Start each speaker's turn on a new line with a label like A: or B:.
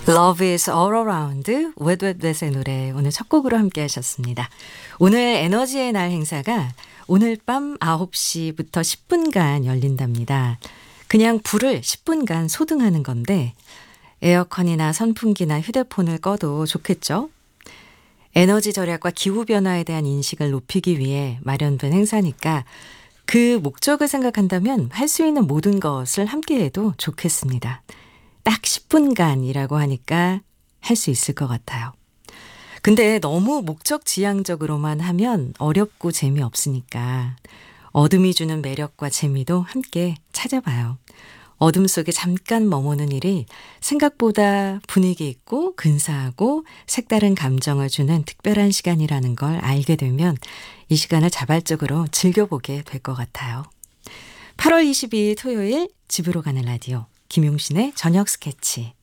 A: Love is all around Wet Wet Wet의 노래 오늘 첫 곡으로 함께 하셨습니다. 오늘 에너지의 날 행사가 오늘 밤 9시부터 10분간 열린답니다. 그냥 불을 10분간 소등하는 건데 에어컨이나 선풍기나 휴대폰을 꺼도 좋겠죠? 에너지 절약과 기후변화에 대한 인식을 높이기 위해 마련된 행사니까 그 목적을 생각한다면 할 수 있는 모든 것을 함께해도 좋겠습니다. 딱 10분간이라고 하니까 할 수 있을 것 같아요. 근데 너무 목적 지향적으로만 하면 어렵고 재미없으니까 어둠이 주는 매력과 재미도 함께 찾아봐요. 어둠 속에 잠깐 머무는 일이 생각보다 분위기 있고 근사하고 색다른 감정을 주는 특별한 시간이라는 걸 알게 되면 이 시간을 자발적으로 즐겨보게 될 것 같아요. 8월 22일 토요일 집으로 가는 라디오 김용신의 저녁 스케치.